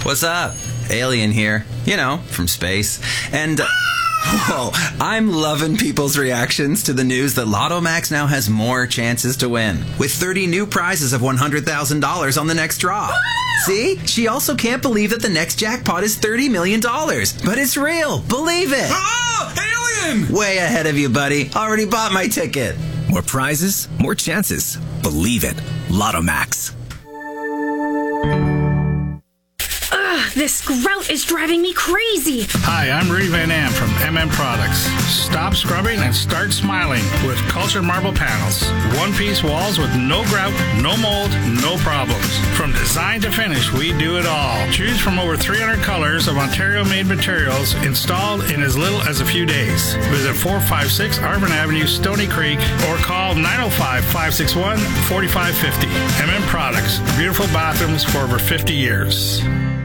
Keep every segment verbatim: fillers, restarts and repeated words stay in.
What's up? Alien here. You know, from space. And... Uh, whoa, I'm loving people's reactions to the news that Lotto Max now has more chances to win, with thirty new prizes of one hundred thousand dollars on the next draw. See? She also can't believe that the next jackpot is thirty million dollars. But it's real. Believe it. Ah, alien! Way ahead of you, buddy. Already bought my ticket. More prizes, more chances. Believe it. Lotto Max. This grout is driving me crazy. Hi, I'm Rudy Van Am from M M Products. Stop scrubbing and start smiling with Cultured Marble Panels. One-piece walls with no grout, no mold, no problems. From design to finish, we do it all. Choose from over three hundred colors of Ontario-made materials installed in as little as a few days. Visit four five six Arvin Avenue, Stony Creek, or call nine oh five, five six one, four five five oh. M M Products. Beautiful bathrooms for over fifty years.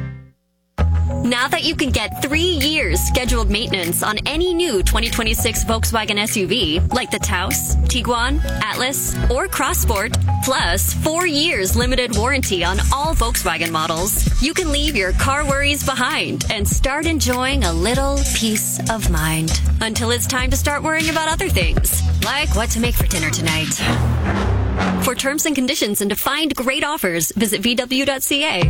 Now that you can get three years scheduled maintenance on any new twenty twenty-six Volkswagen S U V, like the Taos, Tiguan, Atlas, or Crossport, plus four years limited warranty on all Volkswagen models, you can leave your car worries behind and start enjoying a little peace of mind. Until it's time to start worrying about other things, like what to make for dinner tonight. For terms and conditions and to find great offers, visit V W dot C A.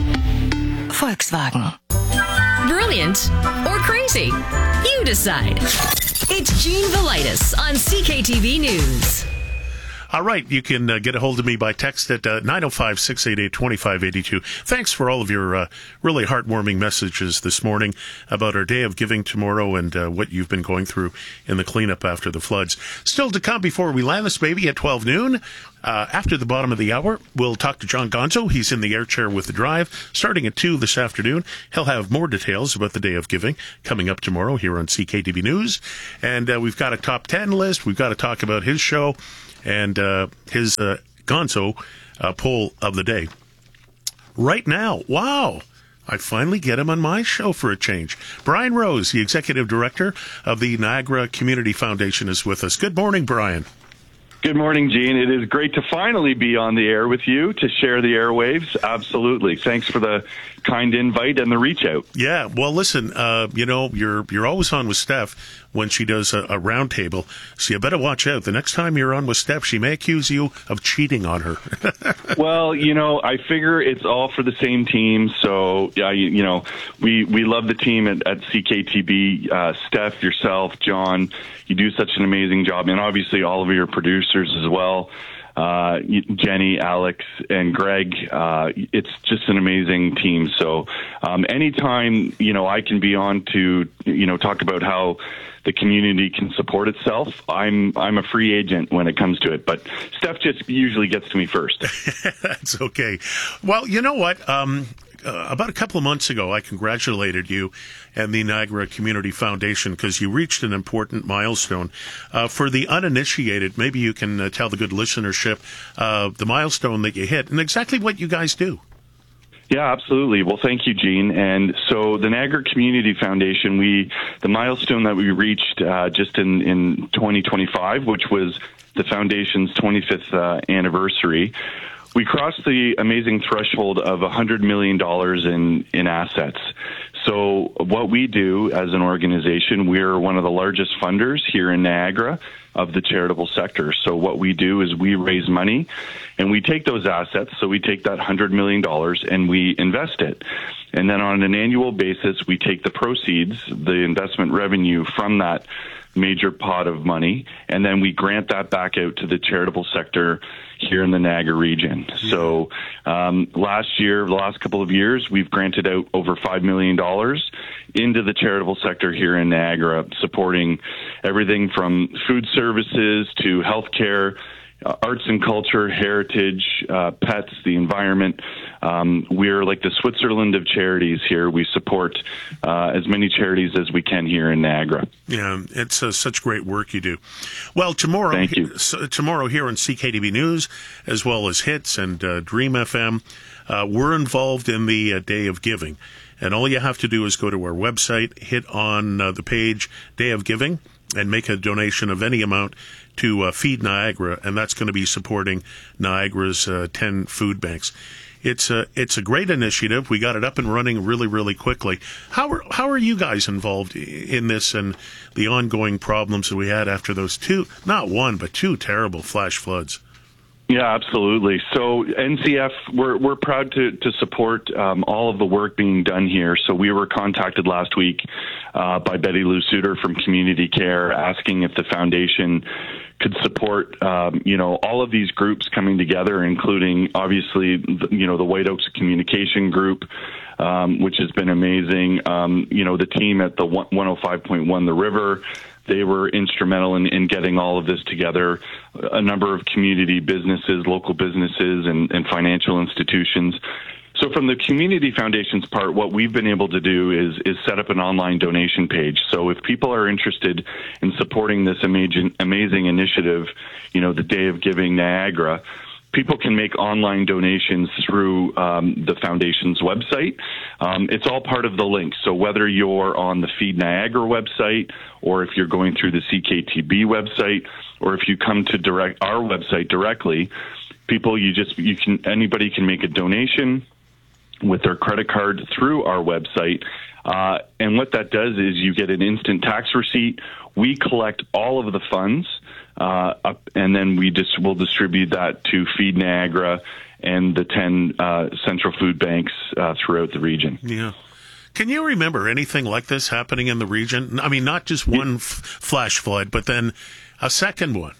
Volkswagen. Brilliant or crazy? You decide. It's Gene Velitis on C K T V News. All right, you can uh, get a hold of me by text at uh, nine oh five, six eight eight, two five eight two. Thanks for all of your uh, really heartwarming messages this morning about our Day of Giving tomorrow and uh, what you've been going through in the cleanup after the floods. Still to come before we land this baby at twelve noon. Uh, after the bottom of the hour, we'll talk to John Gonzo. He's in the air chair with The Drive, starting at two this afternoon. He'll have more details about the Day of Giving coming up tomorrow here on C K T V News. And uh, we've got a top ten list. We've got to talk about his show and uh, his uh, Gonzo uh, poll of the day. Right now, wow, I finally get him on my show for a change. Brian Rose, the executive director of the Niagara Community Foundation, is with us. Good morning, Brian. Good morning, Gene. It is great to finally be on the air with you to share the airwaves. Absolutely. Thanks for the kind invite and the reach out. Yeah. Well, listen, uh, you know, you're you're always on with Steph when she does a, a round table, so you better watch out. The next time you're on with Steph, she may accuse you of cheating on her. Well, you know, I figure it's all for the same team. So, yeah, you, you know, we, we love the team at, at C K T B. Uh, Steph, yourself, John, you do such an amazing job. And obviously all of your producers as well. Uh, Jenny, Alex, and Greg, uh, it's just an amazing team. So, um, anytime, you know, I can be on to, you know, talk about how the community can support itself, I'm, I'm a free agent when it comes to it. But Steph just usually gets to me first. That's okay. Well, you know what? Um, Uh, about a couple of months ago, I congratulated you and the Niagara Community Foundation because you reached an important milestone. Uh, for the uninitiated, maybe you can uh, tell the good listenership uh, the milestone that you hit and exactly what you guys do. Yeah, absolutely. Well, thank you, Gene. And so the Niagara Community Foundation, we the milestone that we reached uh, just in, in twenty twenty-five, which was the foundation's twenty-fifth uh, anniversary, we crossed the amazing threshold of one hundred million dollars in, in assets. So what we do as an organization, we're one of the largest funders here in Niagara of the charitable sector. So what we do is we raise money and we take those assets. So we take that one hundred million dollars and we invest it. And then on an annual basis, we take the proceeds, the investment revenue from that major pot of money, and then we grant that back out to the charitable sector here in the Niagara region. So um, last year, the last couple of years, we've granted out over five million dollars into the charitable sector here in Niagara, supporting everything from food services to healthcare, uh, arts and culture, heritage, uh, pets, the environment. Um, we're like the Switzerland of charities here. We support uh, as many charities as we can here in Niagara. Yeah, it's uh, such great work you do. Well, tomorrow, Thank you. So, tomorrow here on C K T V News, as well as Hits and uh, Dream F M, uh, we're involved in the uh, Day of Giving. And all you have to do is go to our website, hit on uh, the page Day of Giving, and make a donation of any amount to uh, Feed Niagara, and that's going to be supporting Niagara's uh, ten food banks. it's a it's a great initiative. We got it up and running really, really quickly. How are how are you guys involved in this and the ongoing problems that we had after those two, not one, but two terrible flash floods? Yeah, absolutely. So N C F, we're we're proud to to support um, all of the work being done here. So we were contacted last week uh, by Betty Lou Suter from Community Care, asking if the foundation could support, um, you know, all of these groups coming together, including obviously, the, you know, the White Oaks Communication Group, um, which has been amazing. Um, you know, the team at the one oh five point one The River. They were instrumental in, in getting all of this together. A number of community businesses, local businesses, and, and financial institutions. So from the Community Foundation's part, what we've been able to do is is set up an online donation page. So if people are interested in supporting this amazing, amazing initiative, you know, the Day of Giving Niagara, people can make online donations through um, the foundation's website. Um, it's all part of the link. So whether you're on the Feed Niagara website, or if you're going through the C K T B website, or if you come to direct our website directly, people, you just you can anybody can make a donation with their credit card through our website. Uh, and what that does is you get an instant tax receipt. We collect all of the funds, uh, up, and then we just will distribute that to Feed Niagara and the ten uh, central food banks uh, throughout the region. Yeah. Can you remember anything like this happening in the region? I mean, not just one f- flash flood, but then a second one.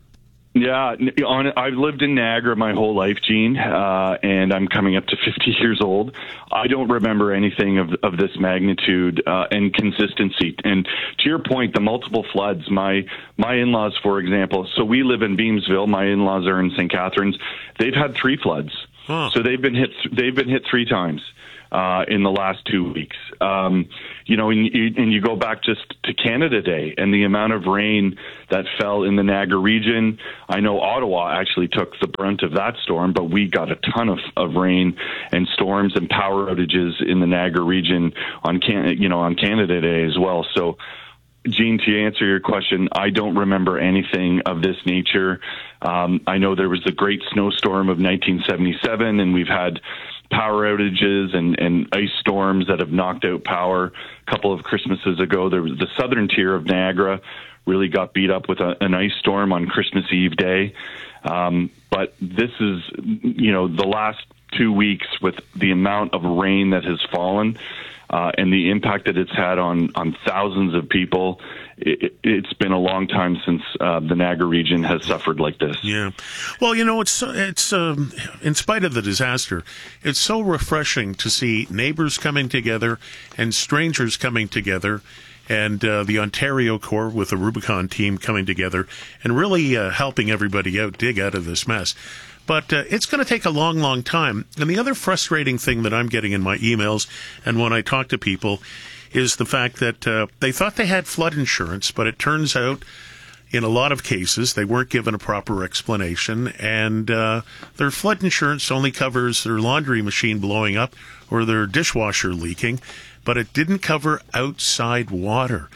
Yeah, on, I've lived in Niagara my whole life, Gene, uh, and I'm coming up to fifty years old. I don't remember anything of, of this magnitude uh, and consistency. And to your point, the multiple floods, my my in-laws, for example, so we live in Beamsville. My in-laws are in Saint Catharines. They've had three floods. Huh. So they've been hit. They've been hit three times uh, in the last two weeks. Um, you know, and you, and you go back just to Canada Day and the amount of rain that fell in the Niagara region. I know Ottawa actually took the brunt of that storm, but we got a ton of, of rain and storms and power outages in the Niagara region on Can, you know, on Canada Day as well. So, Gene, to answer your question, I don't remember anything of this nature. Um, I know there was the great snowstorm of nineteen seventy-seven, and we've had power outages and, and ice storms that have knocked out power. A couple of Christmases ago, there was the southern tier of Niagara really got beat up with a, an ice storm on Christmas Eve Day. Um, but this is, you know, the last two weeks with the amount of rain that has fallen uh, and the impact that it's had on, on thousands of people. It, it's been a long time since uh, the Niagara region has suffered like this. Yeah. Well, you know, it's, it's um, in spite of the disaster, it's so refreshing to see neighbors coming together and strangers coming together, and uh, the Ontario Corps with the Rubicon team coming together and really uh, helping everybody out, dig out of this mess. But uh, it's going to take a long, long time. And the other frustrating thing that I'm getting in my emails and when I talk to people is the fact that uh, they thought they had flood insurance, but it turns out in a lot of cases they weren't given a proper explanation, and uh, their flood insurance only covers their laundry machine blowing up or their dishwasher leaking, but it didn't cover outside water.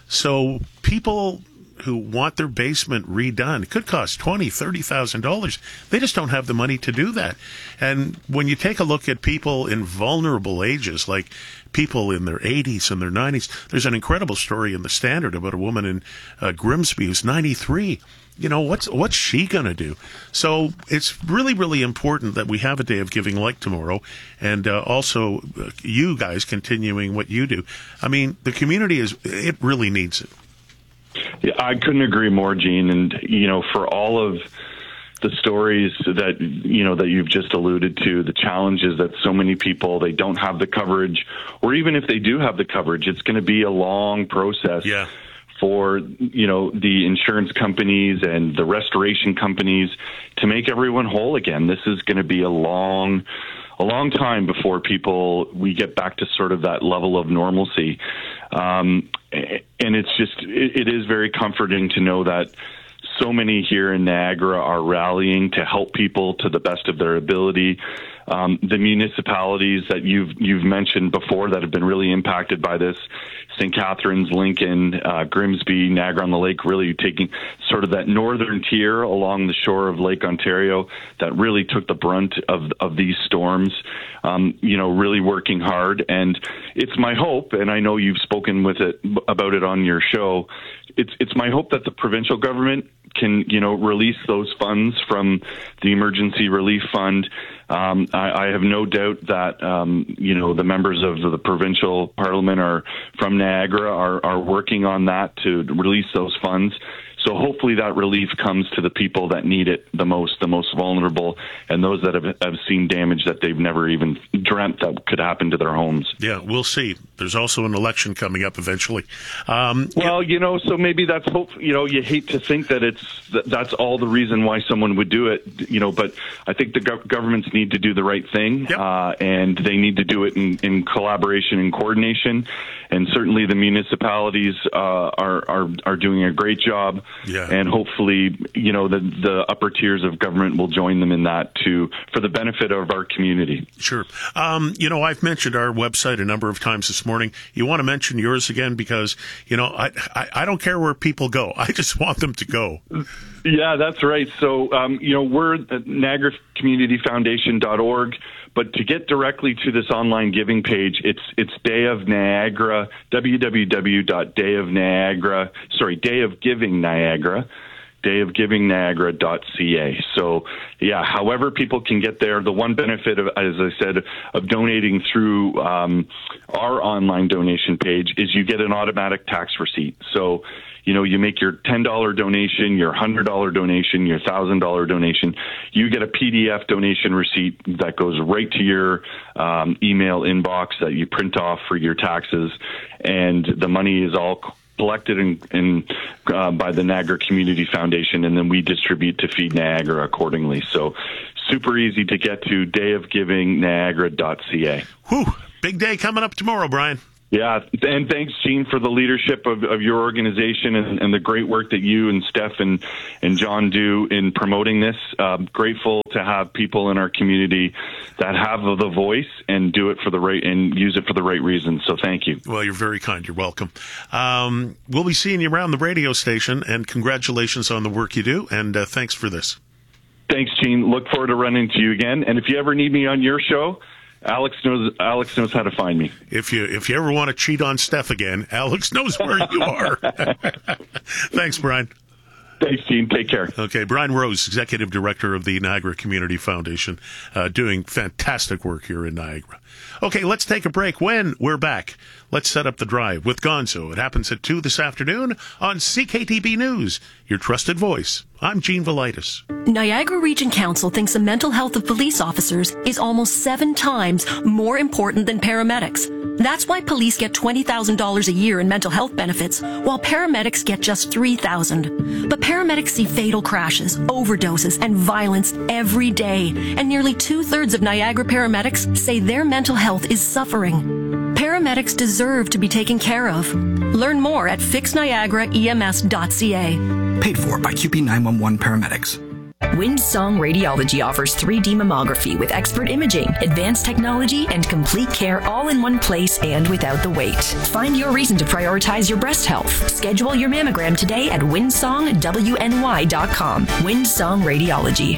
So people who want their basement redone, it could cost twenty thousand dollars, thirty thousand dollars. They just don't have the money to do that. And when you take a look at people in vulnerable ages, like people in their eighties and their nineties, there's an incredible story in the Standard about a woman in uh, Grimsby who's ninety-three. You know, what's what's she going to do? So it's really, really important that we have a Day of Giving like tomorrow, and uh, also uh, you guys continuing what you do. I mean, the community is, it really needs it. Yeah, I couldn't agree more, Gene. And, you know, for all of the stories that, you know, that you've just alluded to, the challenges that so many people, they don't have the coverage, or even if they do have the coverage, it's going to be a long process. Yeah. For, you know, the insurance companies and the restoration companies to make everyone whole again. This is going to be a long, a long time before people, we get back to sort of that level of normalcy. Um, and it's just, it, it is very comforting to know that so many here in Niagara are rallying to help people to the best of their ability. Um, the municipalities that you've you've mentioned before that have been really impacted by this, Saint Catharines, Lincoln, uh, Grimsby, Niagara-on-the-Lake, really taking sort of that northern tier along the shore of Lake Ontario that really took the brunt of of these storms, um, you know, really working hard. And it's my hope, and I know you've spoken with it about it on your show, it's it's my hope that the provincial government can, you know, release those funds from the Emergency Relief Fund. Um, I, I have no doubt that, um, you know, the members of the provincial parliament are from Niagara are, are working on that to release those funds. So hopefully that relief comes to the people that need it the most, the most vulnerable, and those that have, have seen damage that they've never even dreamt that could happen to their homes. Yeah, we'll see. There's also an election coming up eventually. Um, well, you know, so maybe that's hope. You know, you hate to think that it's that that's all the reason why someone would do it. You know, but I think the go- governments need to do the right thing, yep. uh, and they need to do it in, in collaboration and coordination. And certainly the municipalities uh, are, are are doing a great job. Yeah. And hopefully, you know, the the upper tiers of government will join them in that too, for the benefit of our community. Sure. Um, you know, I've mentioned our website a number of times this morning. You want to mention yours again because, you know, I, I, I don't care where people go. I just want them to go. Yeah, that's right. So, um, you know, we're at Niagara Community Foundation dot org. But to get directly to this online giving page, it's it's Day of Niagara, w w w dot day of niagara, sorry, Day of Giving Niagara, day of giving niagara dot c a. So, yeah, however people can get there, the one benefit, of, as I said, of donating through um, our online donation page is you get an automatic tax receipt. So, you know, you make your ten dollars donation, your one hundred dollars donation, your one thousand dollars donation, you get a P D F donation receipt that goes right to your um, email inbox that you print off for your taxes, and the money is all collected in, in, uh, by the Niagara Community Foundation, and then we distribute to Feed Niagara accordingly. So super easy to get to, day of giving niagara dot c a. Whew, big day coming up tomorrow, Brian. Yeah, and thanks, Gene, for the leadership of, of your organization and, and the great work that you and Steph and, and John do in promoting this. Uh, grateful to have people in our community that have the voice and do it for the right and use it for the right reasons. So thank you. Well, you're very kind. You're welcome. Um, we'll be seeing you around the radio station, and congratulations on the work you do, and uh, thanks for this. Thanks, Gene. Look forward to running into you again. And if you ever need me on your show, Alex knows Alex knows how to find me. If you if you ever want to cheat on Steph again, Alex knows where you are. Thanks, Brian. Thanks, Gene. Take care. Okay, Brian Rose, Executive Director of the Niagara Community Foundation, uh, doing fantastic work here in Niagara. Okay, let's take a break. When we're back, let's set up the drive with Gonzo. It happens at two this afternoon on C K T B News, your trusted voice. I'm Gene Velitis. Niagara Region Council thinks the mental health of police officers is almost seven times more important than paramedics. That's why police get twenty thousand dollars a year in mental health benefits, while paramedics get just three thousand dollars. But paramedics see fatal crashes, overdoses, and violence every day, and nearly two-thirds of Niagara paramedics say their mental health is suffering. Paramedics deserve to be taken care of. Learn more at fix niagara e m s dot c a. Paid for by Q P nine one one Paramedics. Windsong Radiology offers three D mammography with expert imaging, advanced technology, and complete care all in one place and without the wait. Find your reason to prioritize your breast health. Schedule your mammogram today at windsong w n y dot com. Windsong Radiology.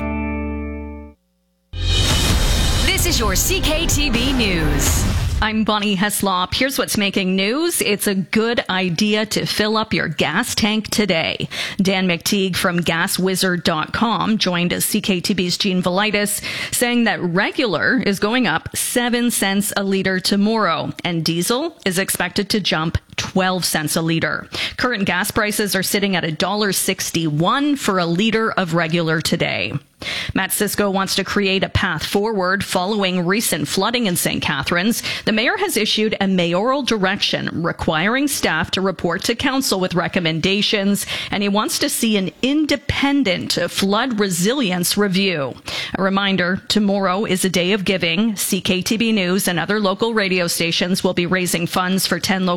This is your C K T V News. I'm Bonnie Heslop. Here's what's making news. It's a good idea to fill up your gas tank today. Dan McTeague from gas wizard dot com joined as C K T V's Gene Velitis, saying that regular is going up seven cents a liter tomorrow, and diesel is expected to jump twelve cents a liter. Current gas prices are sitting at one dollar sixty-one for a liter of regular today. Matt Cisco wants to create a path forward following recent flooding in Saint Catharines. The mayor has issued a mayoral direction requiring staff to report to council with recommendations, and he wants to see an independent flood resilience review. A reminder, tomorrow is a day of giving. C K T V News and other local radio stations will be raising funds for ten local food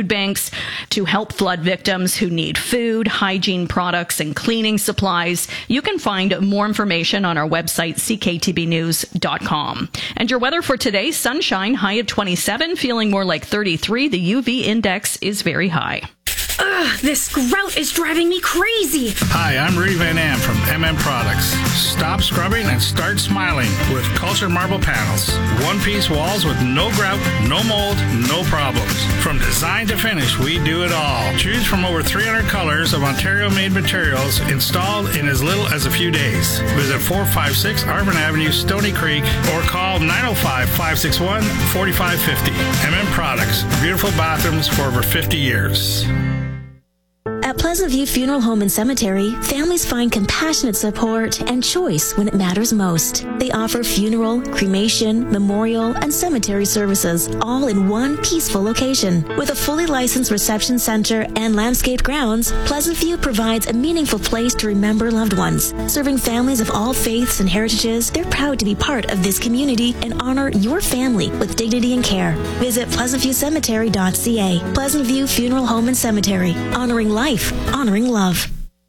banks to help flood victims who need food, hygiene products, and cleaning supplies. You can find more information on our website, c k t b news dot com. And your weather for today, sunshine, high of twenty-seven, feeling more like thirty-three. The U V index is very high. Ugh, this grout is driving me crazy. Hi, I'm Rudy Van Am from M M Products. Stop scrubbing and start smiling with Culture Marble Panels. One-piece walls with no grout, no mold, no problems. From design to finish, we do it all. Choose from over three hundred colors of Ontario-made materials installed in as little as a few days. Visit four five six Arvin Avenue, Stony Creek, or call nine oh five, five six one, four five five oh. M M Products. Beautiful bathrooms for over fifty years. At Pleasant View Funeral Home and Cemetery, families find compassionate support and choice when it matters most. They offer funeral, cremation, memorial, and cemetery services, all in one peaceful location. With a fully licensed reception center and landscaped grounds, Pleasant View provides a meaningful place to remember loved ones. Serving families of all faiths and heritages, they're proud to be part of this community and honor your family with dignity and care. Visit pleasant view cemetery dot c a. Pleasant View Funeral Home and Cemetery, honoring life, honoring love.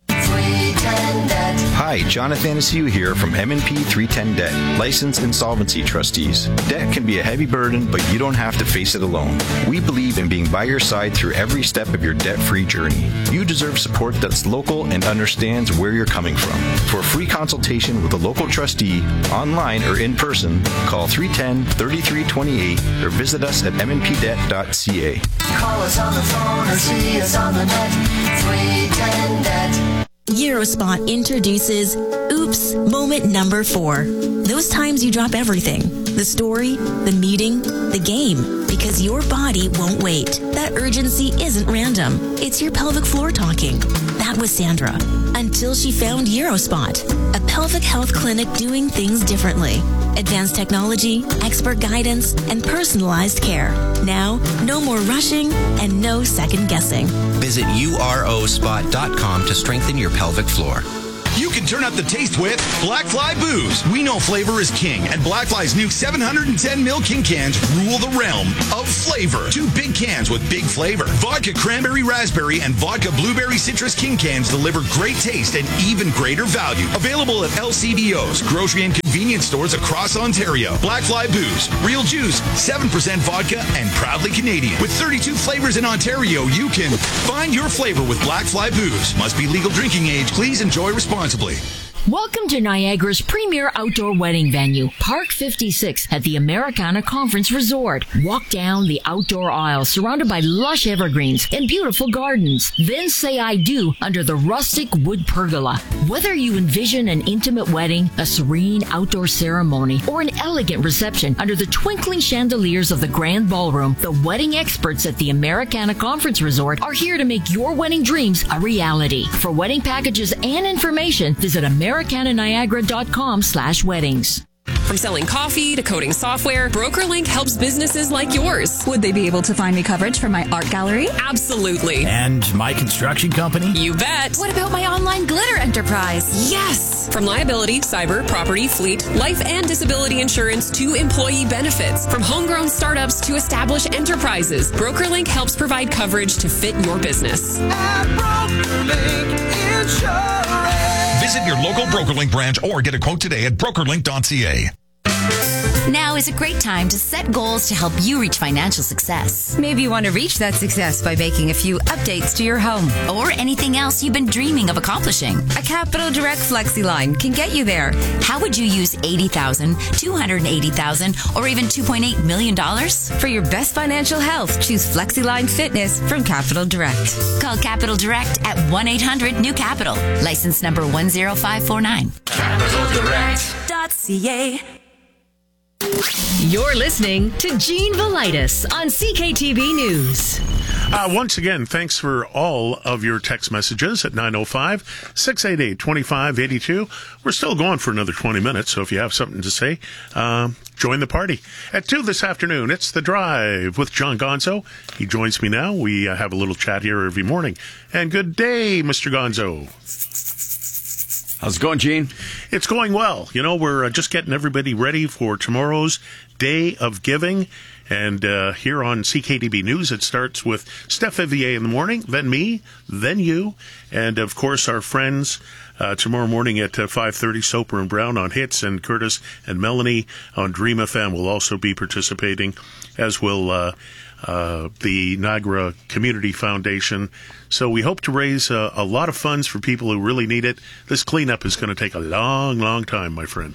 Hi, Jonathan Asiu here from M and P three ten Debt, licensed insolvency trustees. Debt can be a heavy burden, but you don't have to face it alone. We believe in being by your side through every step of your debt-free journey. You deserve support that's local and understands where you're coming from. For a free consultation with a local trustee, online or in person, call three one zero, three three two eight or visit us at m n p debt dot c a. Call us on the phone or see us on the net. three ten debt. Eurospot introduces Oops Moment Number Four. Those times you drop everything. The story, the meeting, the game. Because your body won't wait. That urgency isn't random. It's your pelvic floor talking. That was Sandra. Until she found Eurospot, a pelvic health clinic doing things differently. Advanced technology, expert guidance, and personalized care. Now, no more rushing and no second guessing. Visit u r o spot dot com to strengthen your pelvic floor. You can turn up the taste with Blackfly Booze. We know flavor is king, and Blackfly's new seven hundred ten milliliter King cans rule the realm of flavor. Two big cans with big flavor. Vodka Cranberry Raspberry and Vodka Blueberry Citrus King cans deliver great taste and even greater value. Available at L C B Os, grocery and convenience stores across Ontario. Blackfly Booze. Real juice, seven percent vodka, and proudly Canadian. With thirty-two flavors in Ontario, you can find your flavor with Blackfly Booze. Must be legal drinking age. Please enjoy responsibly. Welcome to Niagara's premier outdoor wedding venue, Park fifty-six at the Americana Conference Resort. Walk down the outdoor aisle surrounded by lush evergreens and beautiful gardens. Then say I do under the rustic wood pergola. Whether you envision an intimate wedding, a serene outdoor ceremony, or an elegant reception under the twinkling chandeliers of the grand ballroom, the wedding experts at the Americana Conference Resort are here to make your wedding dreams a reality. For wedding packages and information, visit Americana Americana Niagara dot com slash weddings. From selling coffee to coding software, BrokerLink helps businesses like yours. Would they be able to find me coverage for my art gallery? Absolutely. And my construction company? You bet. What about my online glitter enterprise? Yes. From liability, cyber, property, fleet, life and disability insurance to employee benefits. From homegrown startups to established enterprises, BrokerLink helps provide coverage to fit your business. At BrokerLink Insurance. Visit your local BrokerLink branch or get a quote today at broker link dot c a. Now is a great time to set goals to help you reach financial success. Maybe you want to reach that success by making a few updates to your home. Or anything else you've been dreaming of accomplishing. A Capital Direct FlexiLine can get you there. How would you use eighty thousand dollars, two hundred eighty thousand dollars, or even two point eight million dollars? For your best financial health, choose FlexiLine Fitness from Capital Direct. Call Capital Direct at one eight hundred new capital. License number one zero five four nine. capital direct dot c a. You're listening to Gene Velitis on C K T V News. Uh, once again, thanks for all of your text messages at nine oh five, six eight eight, two five eight two. We're still going for another twenty minutes, so if you have something to say, uh, join the party. At two this afternoon, it's The Drive with John Gonzo. He joins me now. We uh, have a little chat here every morning. And good day, Mister Gonzo. How's it going, Gene? It's going well. You know, we're uh, just getting everybody ready for tomorrow's Day of Giving. And uh, here on C K T B News, it starts with Steph Vivier in the morning, then me, then you, and, of course, our friends uh, tomorrow morning at uh, five thirty, Soper and Brown on Hits, and Curtis and Melanie on Dream F M will also be participating, as will uh, uh, the Niagara Community Foundation. So we hope to raise uh, a lot of funds for people who really need it. This cleanup is going to take a long, long time, my friend.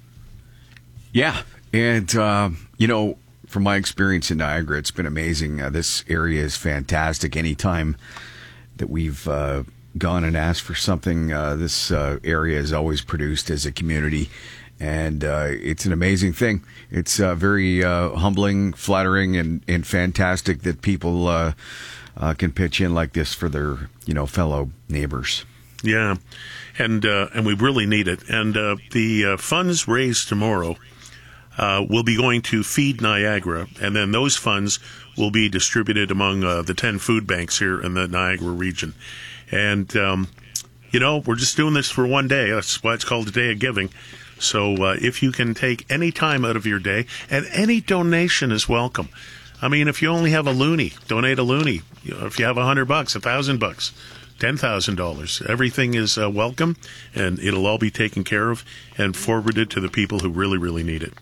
Yeah, and, uh, you know, from my experience in Niagara, it's been amazing. Uh, this area is fantastic. Anytime that we've uh, gone and asked for something, uh, this uh, area is always produced as a community. And uh, it's an amazing thing. It's uh, very uh, humbling, flattering, and, and fantastic that people uh, uh, can pitch in like this for their, you know, fellow neighbors. Yeah, and uh, and we really need it. And uh, the uh, funds raised tomorrow Uh, will be going to Feed Niagara, and then those funds will be distributed among uh, the ten food banks here in the Niagara region. And, um, you know, we're just doing this for one day. That's why it's called a Day of Giving. So uh, if you can take any time out of your day, and any donation is welcome. I mean, if you only have a loonie, donate a loonie. You know, if you have a hundred bucks, a thousand bucks, ten thousand dollars, everything is uh, welcome, and it'll all be taken care of and forwarded to the people who really, really need it.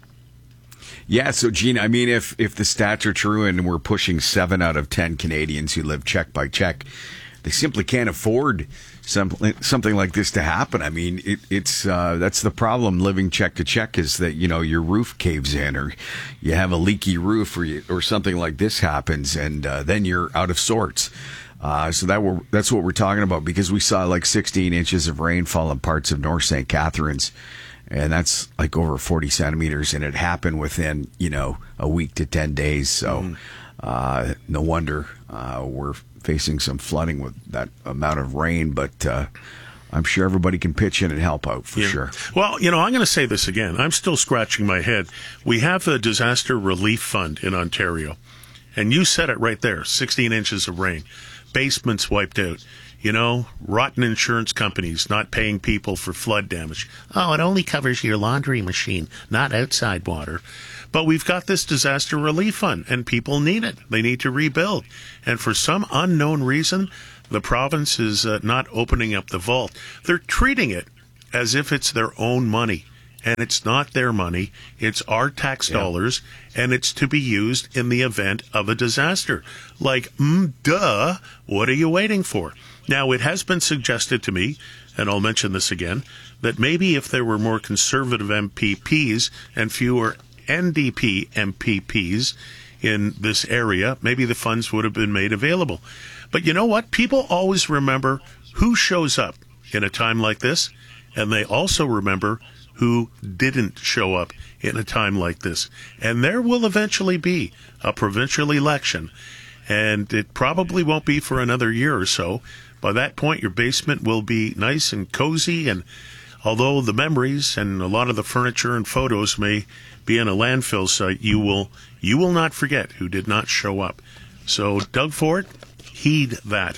Yeah, so, Gene, I mean, if, if the stats are true and we're pushing seven out of ten Canadians who live check by check, they simply can't afford something, something like this to happen. I mean, it, it's uh, that's the problem living check to check, is that, you know, your roof caves in, or you have a leaky roof, or, you, or something like this happens, and uh, then you're out of sorts. Uh, so that we're, that's what we're talking about, because we saw like sixteen inches of rainfall in parts of North Saint Catharines. And that's like over forty centimeters, and it happened within, you know, a week to ten days. So mm. uh, no wonder uh, we're facing some flooding with that amount of rain. But uh, I'm sure everybody can pitch in and help out for yeah. sure. Well, you know, I'm going to say this again. I'm still scratching my head. We have a disaster relief fund in Ontario. And you said it right there, sixteen inches of rain. Basements wiped out. You know, rotten insurance companies not paying people for flood damage. Oh, it only covers your laundry machine, not outside water. But we've got this disaster relief fund, and people need it. They need to rebuild. And for some unknown reason, the province is uh, not opening up the vault. They're treating it as if it's their own money. And it's not their money. It's our tax yeah. dollars, and it's to be used in the event of a disaster. Like, mm, duh, what are you waiting for? Now, it has been suggested to me, and I'll mention this again, that maybe if there were more conservative M P Ps and fewer N D P M P Ps in this area, maybe the funds would have been made available. But you know what? People always remember who shows up in a time like this, and they also remember who didn't show up in a time like this. And there will eventually be a provincial election, and it probably won't be for another year or so. By that point, your basement will be nice and cozy, and although the memories and a lot of the furniture and photos may be in a landfill site, you will you will not forget who did not show up. So, Doug Ford, heed that.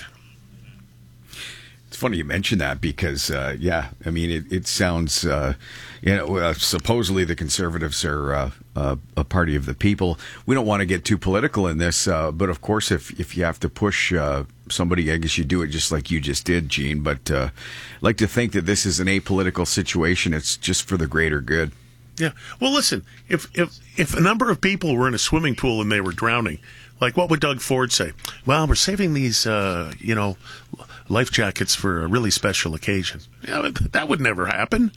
It's funny you mention that, because, uh, yeah, I mean, it, it sounds, uh, you know, uh, supposedly the Conservatives are uh, uh, a party of the people. We don't want to get too political in this, uh, but of course, if, if you have to push uh, somebody, I guess you do it just like you just did, Gene. But uh, I like to think that this is an apolitical situation. It's just for the greater good. Yeah. Well, listen, if, if, if a number of people were in a swimming pool and they were drowning, like, what would Doug Ford say? Well, we're saving these, uh, you know, life jackets for a really special occasion. Yeah, that would never happen.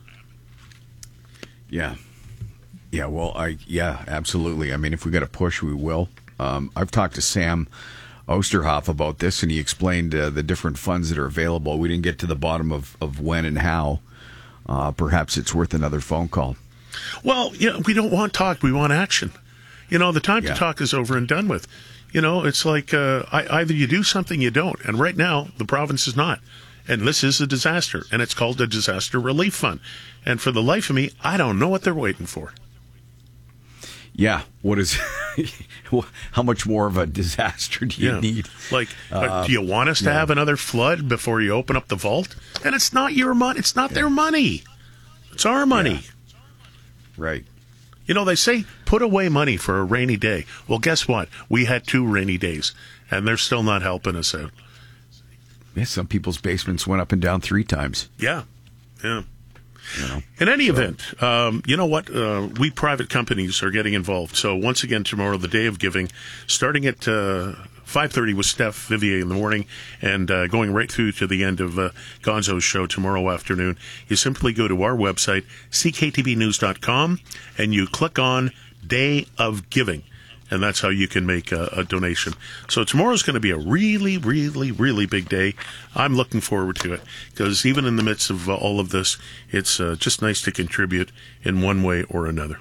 Yeah. Yeah, well, I yeah, absolutely. I mean, if we got to push, we will. Um, I've talked to Sam Osterhoff about this, and he explained uh, the different funds that are available. We didn't get to the bottom of, of when and how. Uh, perhaps it's worth another phone call. Well, you know, we don't want talk. We want action. You know, the time yeah. to talk is over and done with. You know, it's like uh, I, either you do something, you don't. And right now, the province is not. And this is a disaster. And it's called a disaster relief fund. And for the life of me, I don't know what they're waiting for. Yeah, what is how much more of a disaster do you Yeah. need? Like, uh, Uh, do you want us to yeah. have another flood before you open up the vault? And it's not your money. It's not their money. It's our money. Right. You know, they say put away money for a rainy day. Well, guess what? We had two rainy days, and they're still not helping us out. Yeah, some people's basements went up and down three times. Yeah, yeah. You know? In any event, um, you know what? Uh, we private companies are getting involved. So once again, tomorrow, the Day of Giving, starting at uh, five thirty with Steph Vivier in the morning and uh, going right through to the end of uh, Gonzo's show tomorrow afternoon. You simply go to our website, c k t b news dot com, and you click on Day of Giving. And that's how you can make a, a donation. So tomorrow's going to be a really, really, really big day. I'm looking forward to it because even in the midst of uh, all of this, it's uh, just nice to contribute in one way or another.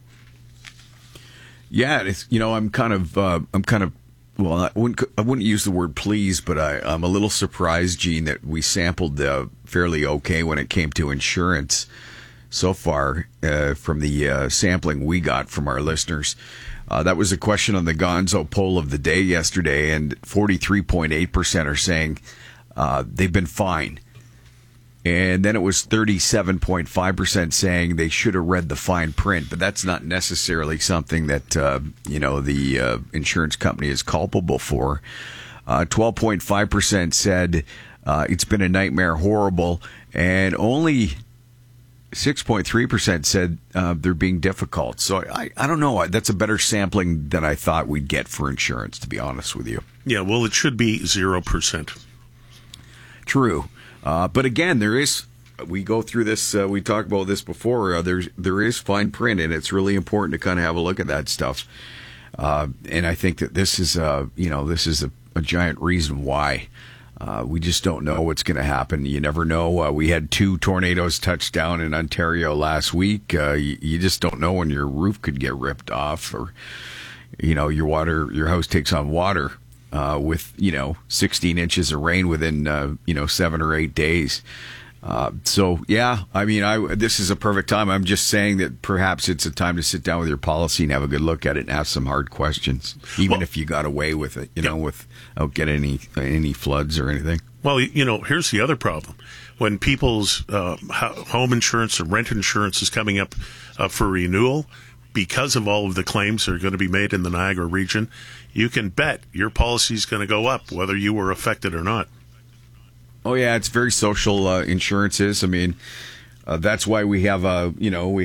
Yeah, it's, you know, I'm kind of, uh, I'm kind of, well, I wouldn't, I wouldn't use the word please, but I, I'm a little surprised, Gene, that we sampled uh, fairly okay when it came to insurance so far uh, from the uh, sampling we got from our listeners. Uh, that was a question on the Gonzo poll of the day yesterday, and forty-three point eight percent are saying uh, they've been fine. And then it was thirty-seven point five percent saying they should have read the fine print, but that's not necessarily something that, uh, you know, the uh, insurance company is culpable for. Uh, twelve point five percent said uh, it's been a nightmare, horrible, and only six point three percent said uh, they're being difficult. So I, I don't know. That's a better sampling than I thought we'd get for insurance, to be honest with you. Yeah, well, it should be zero percent. True. Uh, but again, there is, we go through this, uh, we talked about this before, uh, there's, there is fine print, and it's really important to kind of have a look at that stuff. Uh, and I think that this is, uh, you know, this is a, a giant reason why. Uh, we just don't know what's going to happen. You never know. Uh, we had two tornadoes touch down in Ontario last week. Uh, you, you just don't know when your roof could get ripped off, or, you know, your water, your house takes on water uh, with, you know, sixteen inches of rain within, uh, you know, seven or eight days. Uh, so, yeah, I mean, I, this is a perfect time. I'm just saying that perhaps it's a time to sit down with your policy and have a good look at it and ask some hard questions, even well, if you got away with it, you yeah. know, without getting any, any floods or anything. Well, you know, here's the other problem. When people's uh, home insurance or rent insurance is coming up uh, for renewal, because of all of the claims that are going to be made in the Niagara region, you can bet your policy is going to go up, whether you were affected or not. Oh, yeah, it's very social uh, insurances. I mean, uh, that's why we have, a, you know, we